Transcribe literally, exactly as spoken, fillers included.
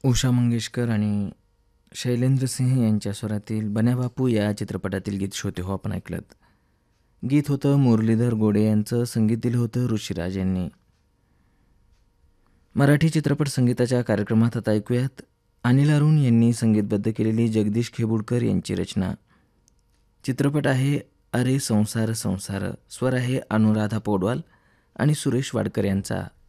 उषा मंगेशकर आणि शैलेंद्र सिंह यांच्या स्वरातील बन्या बापू या चित्रपटातील गीत श्रोते हो आपण ऐकलंत. गीत होतं मुरलीधर गोडे यांचं, संगीत दिलं होतं ऋषिराज यांनी. मराठी चित्रपट संगीताच्या कार्यक्रमात आता ऐकूयात अनिल अरुण यांनी संगीतबद्ध केलेली जगदीश खेबुडकर यांची रचना. चित्रपट आहे अरे संसार संसार. स्वर आहे अनुराधा पौडवाल आणि सुरेश वाडकर यांचा.